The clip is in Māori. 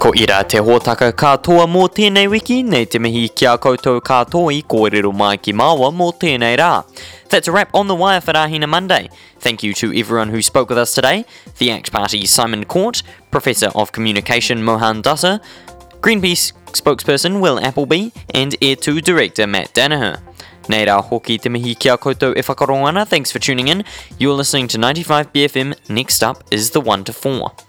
Ko ira te hōtaka katoa mō tēnei wiki, nei te mihi kia koutou katoa I kōrero mai ki māua mō tēnei rā. That's a wrap on The Wire for Rahina Monday. Thank you to everyone who spoke with us today. The ACT Party's Simon Court, Professor of Communication Mohan Dutta, Greenpeace spokesperson Will Appleby, and Air 2 Director Matt Danaher. Nei rā hoki te mihi kia koutou e whakarongo ana. Thanks for tuning in. You're listening to 95BFM. Next up is the 1 to 4.